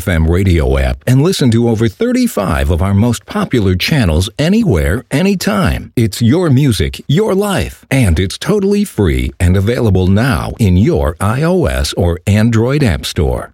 FM radio app and listen to over 35 of our most popular channels anywhere, anytime. It's your music, your life, and it's totally free and available now in your iOS or Android app store.